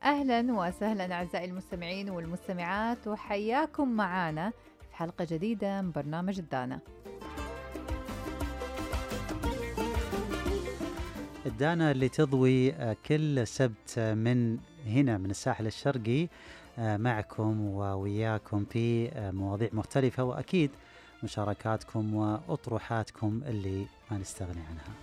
أهلا وسهلا أعزائي المستمعين والمستمعات، وحياكم معنا في حلقة جديدة من برنامج الدانا. الدانا اللي تضوي كل سبت من هنا من الساحل الشرقي معكم ووياكم في مواضيع مختلفة، وأكيد مشاركاتكم وأطروحاتكم اللي ما نستغني عنها.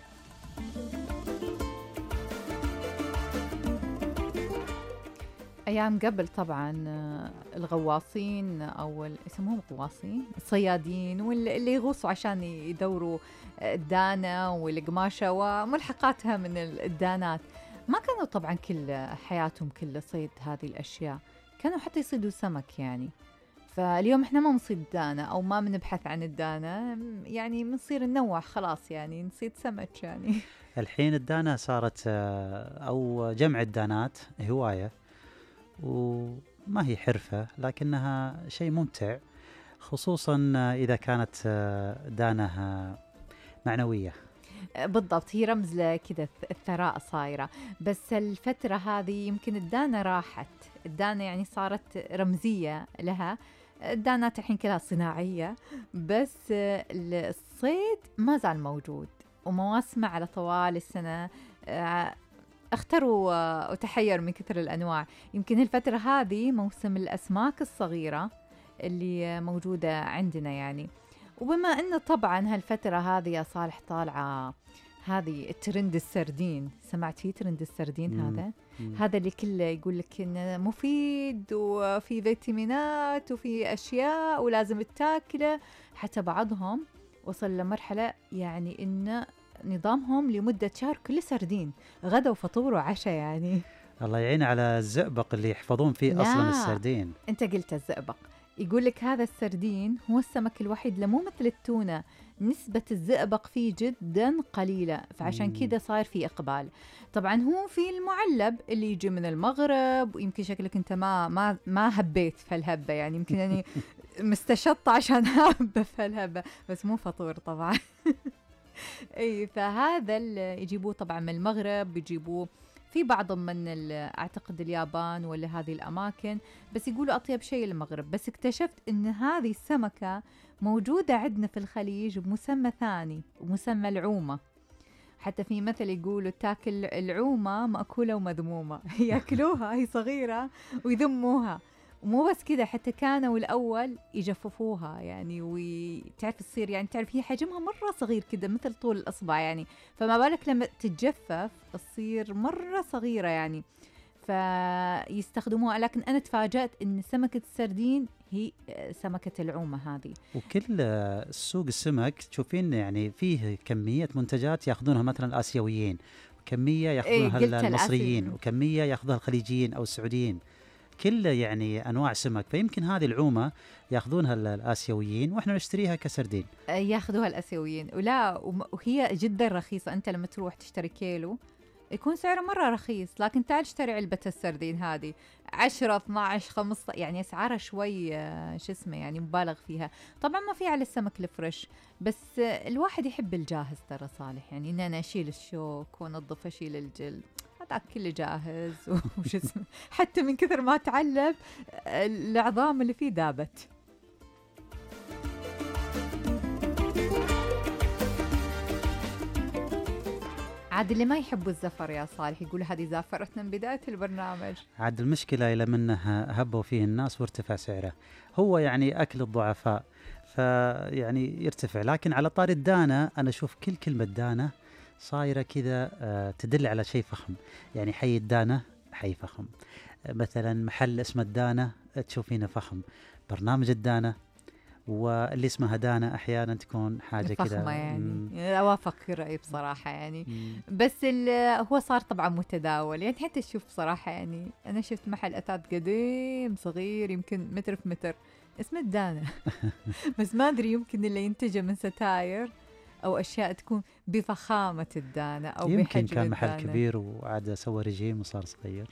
أيام قبل طبعا الغواصين أو اسمهم غواصين، الصيادين واللي يغوصوا عشان يدوروا الدانا والقماشة وملحقاتها من الدانات، ما كانوا طبعا كل حياتهم كل صيد هذه الأشياء، كانوا حتى يصيدوا سمك يعني. فاليوم احنا ما نصيد دانا أو ما بنبحث عن الدانا، يعني بنصير ننوع خلاص، يعني نصيد سمك يعني. الحين الدانا صارت أو جمع الدانات هواية، وما هي حرفة لكنها شيء ممتع، خصوصا إذا كانت دانها معنوية. بالضبط، هي رمز لكذا الثراء صايرة. بس الفترة هذه يمكن الدانة راحت، الدانة يعني صارت رمزية لها. الدانات الحين كلها صناعية، بس الصيد ما زال موجود ومواسمه على طوال السنة. اختروا وتحير من كثر الأنواع. يمكن الفترة هذه موسم الأسماك الصغيرة اللي موجودة عندنا يعني. وبما أنه طبعا هالفترة هذه يا صالح طالعة هذه الترند السردين، سمعت فيه ترند السردين؟ هذا اللي كله يقول لك إنه مفيد وفي فيتامينات وفي أشياء ولازم تاكله. حتى بعضهم وصل لمرحلة يعني إنه نظامهم لمدة شهر كل سردين، غدا وفطور وعشاء يعني. الله يعين على الزئبق اللي يحفظون فيه أصلا السردين. أنت قلت الزئبق، يقول لك هذا السردين هو السمك الوحيد اللي مو مثل التونة نسبة الزئبق فيه جدا قليلة، فعشان كده صار فيه إقبال. طبعا هو في المعلب اللي يجي من المغرب، ويمكن شكلك أنت ما هبيت في الهبة يعني، يمكن يعني مستشطة عشان هبة في الهبة، بس مو فطور طبعا. اي، فهذا اللي يجيبوه طبعا من المغرب، بيجيبوه في بعض من اعتقد اليابان ولا هذه الاماكن، بس يقولوا اطيب شيء المغرب. بس اكتشفت ان هذه السمكة موجودة عندنا في الخليج بمسمى ثاني، ومسمى العومة. حتى في مثل يقولوا تاكل العومة مأكولة ومذمومة. ياكلوها هي صغيرة ويذموها. ومو بس كده، حتى كانوا الأول يجففوها يعني، وتعرف تصير يعني، تعرف هي حجمها مرة صغير كده مثل طول الأصبع يعني، فما بالك لما تتجفف تصير مرة صغيرة يعني، فيستخدموها. لكن أنا تفاجأت إن سمكة السردين هي سمكة العومة هذه. وكل سوق السمك تشوفين يعني فيه كمية منتجات يأخذونها مثلا الآسيويين، وكمية يأخذونها المصريين، وكمية يأخذها الخليجيين أو السعوديين، كل يعني أنواع سمك. فيمكن هذه العومة يأخذونها الآسيويين وإحنا نشتريها كسردين. يأخذوها الآسيويين، وهي جدا رخيصة. أنت لما تروح تشتري كيلو يكون سعره مرة رخيص، لكن تعال اشتري علبة السردين هذه 10 12 15، يعني أسعارها شوي شو اسمه يعني مبالغ فيها. طبعا ما في على السمك الفريش، بس الواحد يحب الجاهز ترى صالح، يعني إن أنا أشيل الشوك ونظف أشيل الجلد، هذا كله جاهز. وش اسمه، حتى من كثر ما تعلب العظام اللي فيه دابت. عاد اللي ما يحبوا الزفر يا صالح يقول هذه زافرتنا من بداية البرنامج. عاد المشكلة إلى منه هبوا فيه الناس وارتفع سعره، هو يعني أكل الضعفاء فيعني يرتفع. لكن على طاري الدانة، أنا أشوف كل كلمة دانة صايرة كذا تدل على شيء فخم، يعني حي الدانة حي فخم، مثلا محل اسمه الدانة تشوفينه فخم، برنامج الدانة واللي اسمها دانا أحيانا تكون حاجة كذا فخمة يعني. أوافق رأيي بصراحة يعني. بس هو صار طبعا متداول يعني، حتى تشوف بصراحة يعني، أنا شفت محل أثاث قديم صغير يمكن متر في متر اسمه الدانا. بس ما أدري يمكن اللي ينتجه من ستاير أو أشياء تكون بفخامة الدانا أو بحجم الدانا. يمكن كان محل كبير وعاد سوى رجيم وصار صغير.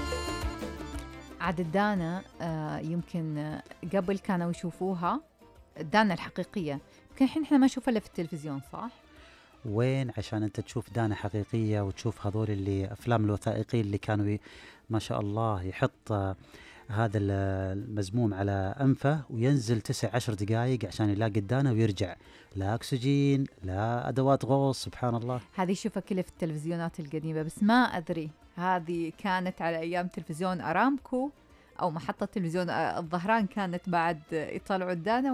عاد الدانا يمكن قبل كانوا يشوفوها الدانا الحقيقية يمكن الحين احنا ما نشوفها الا في التلفزيون، صح؟ وين عشان انت تشوف دانة حقيقية وتشوف هذول اللي افلام الوثائقيين اللي كانوا ما شاء الله يحط هذا المزموم على انفه وينزل 19 دقائق عشان يلاقي الدانة ويرجع، لا اكسجين لا ادوات غوص، سبحان الله. هذه شوفها كلها في التلفزيونات القديمة، بس ما أدري هذه كانت على أيام تلفزيون أرامكو أو محطة تلفزيون الظهران كانت بعد يطلعوا الدانا،